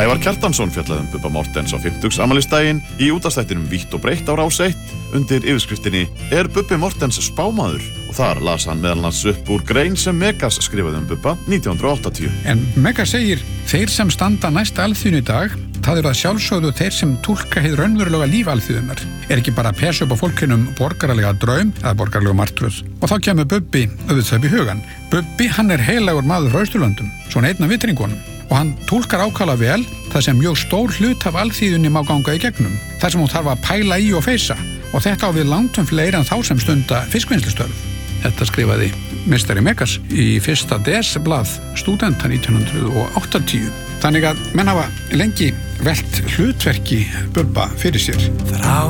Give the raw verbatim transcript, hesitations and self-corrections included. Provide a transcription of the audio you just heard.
Ævar Kjartansson fjallaði um Bubba Morthens á fimmtugsafmælisdaginn í útvarpsþættinum Vítt og breitt á Rás eitt undir yfirskriftinni Er Bubbi Morthens spámaður? Og þar las hann meðal annars upp úr grein sem Megas skrifaði um Bubba nítján hundruð og áttatíu. En Megas segir, þeir sem standa næst alþýðunni í dag, það eru að sjálfsögðu þeir sem túlka hið raunverulega líf alþýðunnar. Er ekki bara að pesa upp á fólkinum borgaralega draum eða borgaralega martröð. Og þá kemur Bubbi auðvitað upp í hugan. Bubbi, hann er heilagur maður frá Austurlöndum, svona einn af vitringunum. Og hann túlkar ákala vel það sem mjög stór hlut af alþýðunni má ganga í gegnum. Það sem hún þarf að pæla í og feysa. Og þetta á við langtum fleiri en þá sem stunda fiskvinnslustörf. Þetta skrifaði meistari Megas í fyrsta desblað stúdenta nítján hundruð og áttatíu. Þannig að menn hafa lengi velt hlutverki Bubba fyrir sér.